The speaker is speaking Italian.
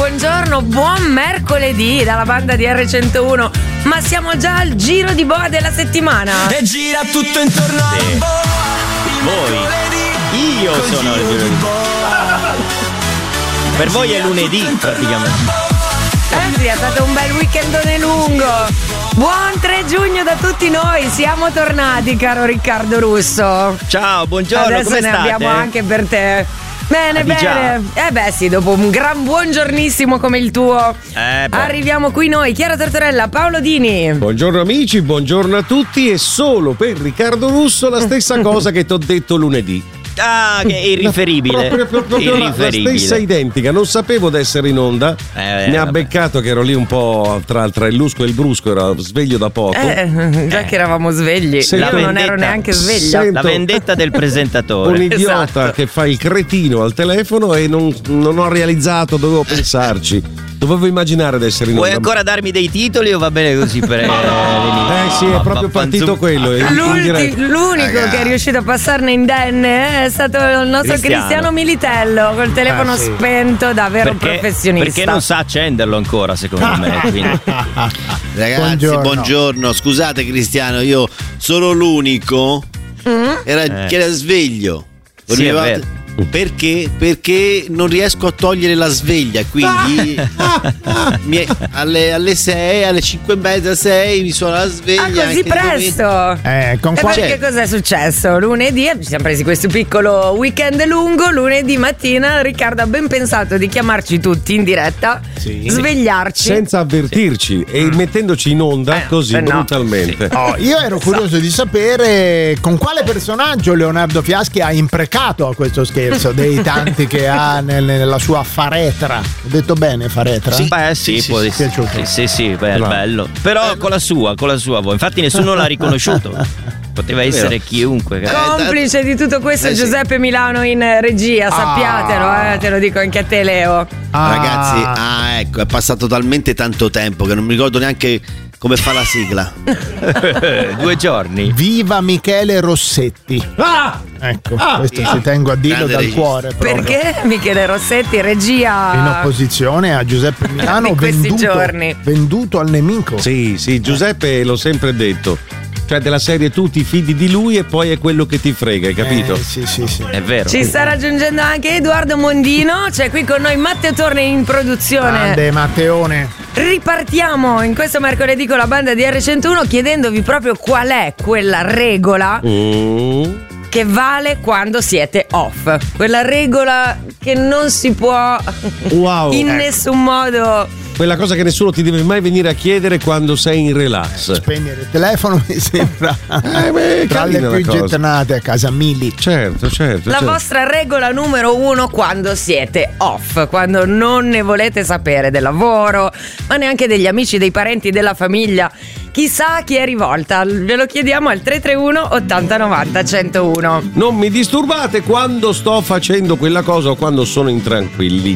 buongiorno, buon mercoledì dalla banda di R101. Ma siamo già al giro di boa della settimana. E gira tutto intorno a voi. Io sono il giro di boa. Per voi è lunedì praticamente. Sì, è stato un bel weekendone lungo. Buon 3 giugno da tutti noi, siamo tornati, caro Riccardo Russo. Ciao, buongiorno, adesso come ne state? abbiamo anche per te. Bene, Già. bene. Sì, dopo un gran buongiornissimo come il tuo, arriviamo qui noi. Chiara Tortorella, Paolo Dini. Buongiorno amici, buongiorno a tutti. E solo per Riccardo Russo la stessa cosa che ti ho detto lunedì. Ah, che è irriferibile. Proprio la stessa identica. Non sapevo d'essere in onda. Mi ha beccato che ero lì un po' tra il lusco e il brusco. Ero sveglio da poco. Già che eravamo svegli. Io non ero neanche sveglia. La vendetta del presentatore. Un idiota che fa il cretino al telefono e non ho realizzato, dovevo pensarci. Dovevo immaginare di essere in onda. Vuoi ancora darmi dei titoli o va bene così per sì, è proprio partito quello. L'unico che è riuscito a passarne indenne è stato il nostro Cristiano Militello col telefono spento da vero professionista. Perché non sa accenderlo ancora, secondo me. Quindi. Ragazzi, buongiorno. Scusate Cristiano, io sono l'unico che era sveglio. Sì, è vero. Perché non riesco a togliere la sveglia, quindi alle 6, alle 5:30, 6 mi suona la sveglia. Così presto? Perché cos'è successo? Lunedì ci siamo presi questo piccolo weekend lungo. Lunedì mattina Riccardo ha ben pensato di chiamarci tutti in diretta, svegliarci senza avvertirci e mettendoci in onda così brutalmente. Io ero curioso di sapere con quale personaggio Leonardo Fiaschi ha imprecato a questo scherzo dei tanti che ha nella sua faretra. Ho detto bene, faretra? Sì, può essere piaciuto. Sì, è bello. Però con la sua voi. Infatti nessuno l'ha riconosciuto. Poteva essere chiunque. Complice di tutto questo Giuseppe Milano in regia, sappiatelo, te lo dico anche a te, Leo. Ragazzi, ecco, è passato talmente tanto tempo che non mi ricordo neanche come fa la sigla. 2 giorni. Viva Michele Rossetti. Ecco, questo ci tengo a dirlo dal cuore. Perché Michele Rossetti, regia in opposizione a Giuseppe Milano, venduto al nemico. Sì, Giuseppe l'ho sempre detto. Cioè della serie tu ti fidi di lui e poi è quello che ti frega, hai capito? Sì. È vero. Ci sta raggiungendo anche Edoardo Mondino. C'è qui con noi Matteo Torne in produzione. Grande Matteone. Ripartiamo in questo mercoledì con la banda di R101 chiedendovi proprio qual è quella regola che vale quando siete off. Quella regola che non si può in nessun modo. Quella cosa che nessuno ti deve mai venire a chiedere quando sei in relax. Spegnere il telefono mi sembra tra le più gettonate a casa Mili. Certo. La vostra regola numero 1 quando siete off, quando non ne volete sapere del lavoro, ma neanche degli amici, dei parenti, della famiglia. Chissà a chi è rivolta. Ve lo chiediamo al 331 80 90 101. Non mi disturbate quando sto facendo quella cosa o quando sono intranquilli.